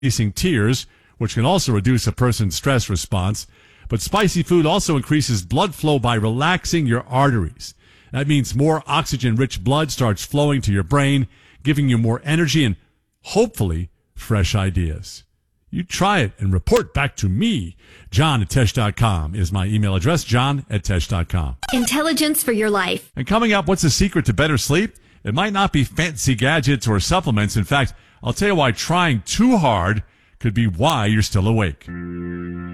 releasing tears, which can also reduce a person's stress response. But spicy food also increases blood flow by relaxing your arteries. That means more oxygen-rich blood starts flowing to your brain, giving you more energy and, hopefully, fresh ideas. You try it and report back to me. John@tesh.com is my email address, john@tesh.com. Intelligence for your life. And coming up, what's the secret to better sleep? It might not be fancy gadgets or supplements. In fact, I'll tell you why trying too hard could be why you're still awake.